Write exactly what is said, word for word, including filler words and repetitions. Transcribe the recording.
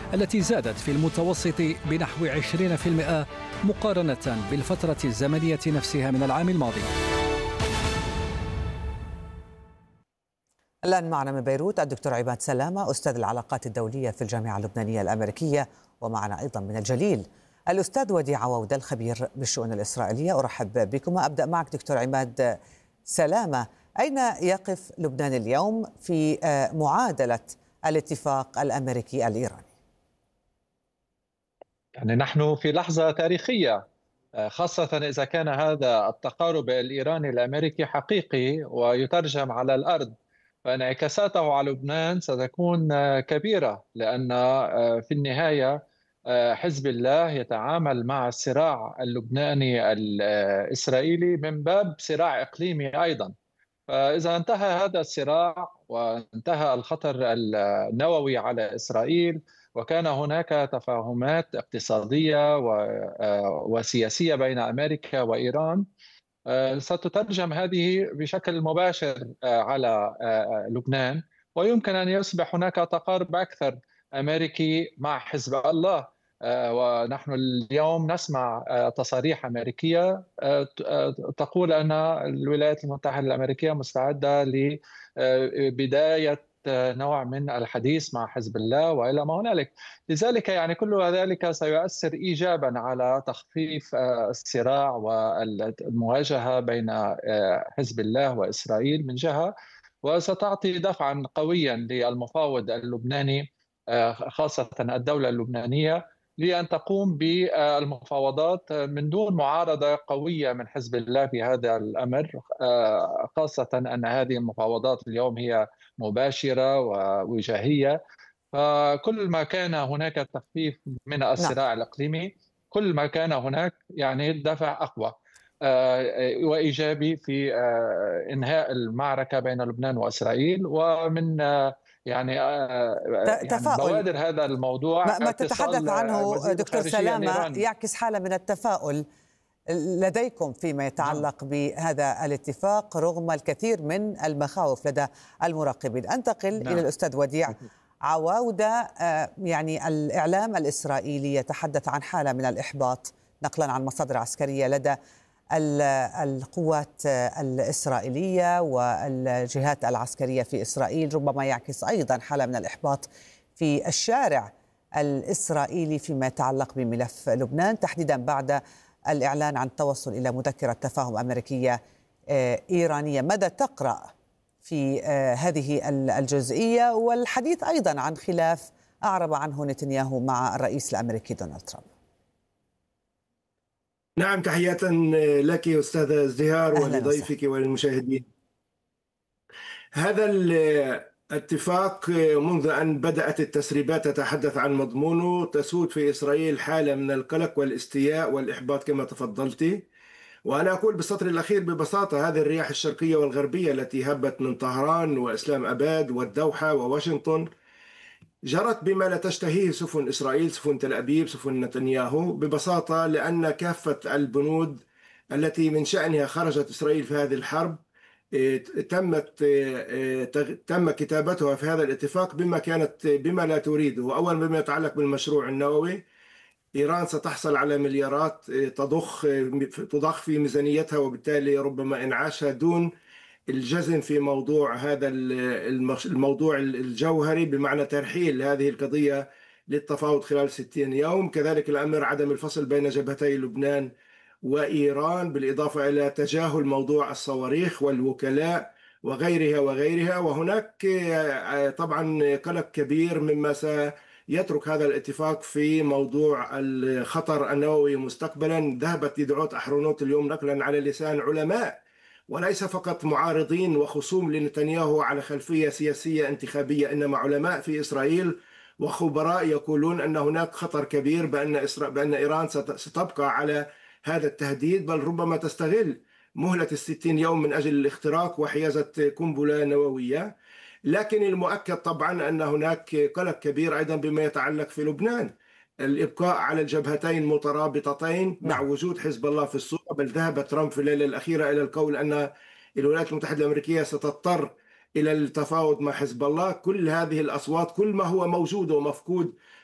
التي زادت في المتوسط بنحو عشرين بالمئة مقارنة بالفترة الزمنية نفسها من العام الماضي. الآن معنا من بيروت الدكتور عماد سلامة أستاذ العلاقات الدولية في الجامعة اللبنانية الأمريكية، ومعنا أيضا من الجليل الأستاذ وديع عوودة الخبير بالشؤون الإسرائيلية. أرحب بكم. أبدأ معك دكتور عماد سلامة، أين يقف لبنان اليوم في معادلة الاتفاق الأمريكي الإيراني؟ يعني نحن في لحظة تاريخية، خاصة إذا كان هذا التقارب الإيراني الأمريكي حقيقي ويترجم على الأرض، فانعكاساته على لبنان ستكون كبيرة، لأن في النهاية حزب الله يتعامل مع الصراع اللبناني الإسرائيلي من باب صراع إقليمي أيضا. فإذا انتهى هذا الصراع وانتهى الخطر النووي على إسرائيل وكان هناك تفاهمات اقتصادية وسياسية بين أمريكا وإيران، ستترجم هذه بشكل مباشر على لبنان، ويمكن أن يصبح هناك تقارب أكثر أمريكي مع حزب الله. ونحن اليوم نسمع تصاريح أمريكية تقول أن الولايات المتحدة الأمريكية مستعدة لبداية نوع من الحديث مع حزب الله وإلى ما هنالك. لذلك يعني كل ذلك سيؤثر إيجابا على تخفيف الصراع والمواجهة بين حزب الله وإسرائيل من جهة، وستعطي دفعا قويا للمفاوض اللبناني، خاصة الدولة اللبنانية، لأن تقوم بالمفاوضات من دون معارضة قوية من حزب الله في هذا الأمر، خاصة أن هذه المفاوضات اليوم هي مباشرة ووجاهية. فكل ما كان هناك تخفيف من الصراع الإقليمي، كل ما كان هناك يعني دفع أقوى وإيجابي في إنهاء المعركة بين لبنان وإسرائيل. ومن يعني, يعني بوادر هذا الموضوع ما, ما تتحدث عنه دكتور سلامة يعكس حالة من التفاؤل لديكم فيما يتعلق نعم. بهذا الاتفاق رغم الكثير من المخاوف لدى المراقبين. أنتقل نعم. إلى الأستاذ وديع عوودة. يعني الإعلام الإسرائيلي يتحدث عن حالة من الإحباط نقلا عن مصادر عسكرية لدى القوات الإسرائيلية والجهات العسكرية في إسرائيل، ربما يعكس أيضا حالة من الإحباط في الشارع الإسرائيلي فيما يتعلق بملف لبنان، تحديدا بعد الإعلان عن التوصل إلى مذكرة تفاهم أمريكية إيرانية. ماذا تقرأ في هذه الجزئية والحديث أيضا عن خلاف أعرب عنه نتنياهو مع الرئيس الأمريكي دونالد ترامب؟ نعم، تحية لك أستاذ ازدهار ولضيفك وللمشاهدين. هذا الاتفاق منذ أن بدأت التسريبات تتحدث عن مضمونه تسود في إسرائيل حالة من القلق والاستياء والإحباط كما تفضلت. وأنا أقول بالسطر الأخير ببساطة هذه الرياح الشرقية والغربية التي هبت من طهران وإسلام أباد والدوحة وواشنطن جرت بما لا تشتهيه سفن إسرائيل، سفن تل أبيب، سفن نتنياهو، ببساطة لأن كافة البنود التي من شأنها خرجت إسرائيل في هذه الحرب تمت تم كتابتها في هذا الاتفاق بما كانت بما لا تريده. أولا بما يتعلق بالمشروع النووي، إيران ستحصل على مليارات تضخ تضخ في ميزانيتها، وبالتالي ربما إنعاشها دون الجزم في موضوع هذا الموضوع الجوهري بمعنى ترحيل هذه القضية للتفاوض خلال ستين يوم. كذلك الأمر عدم الفصل بين جبهتي لبنان وإيران، بالإضافة إلى تجاهل موضوع الصواريخ والوكلاء وغيرها وغيرها. وهناك طبعا قلق كبير مما سيترك هذا الاتفاق في موضوع الخطر النووي مستقبلا. ذهبت يدعوت أحرونوت اليوم نقلا على لسان علماء وليس فقط معارضين وخصوم لنتنياهو على خلفية سياسية انتخابية، إنما علماء في إسرائيل وخبراء يقولون أن هناك خطر كبير بأن إسرائيل بأن إيران ستبقى على هذا التهديد، بل ربما تستغل مهلة الستين يوم من أجل الاختراق وحيازة قنبلة نووية. لكن المؤكد طبعا أن هناك قلق كبير أيضا بما يتعلق في لبنان، الإبقاء على الجبهتين مترابطتين مع وجود حزب الله في الصورة. بل ذهب ترامب في الليلة الأخيرة إلى القول أن الولايات المتحدة الأمريكية ستضطر إلى التفاوض مع حزب الله. كل هذه الأصوات، كل ما هو موجود ومفقود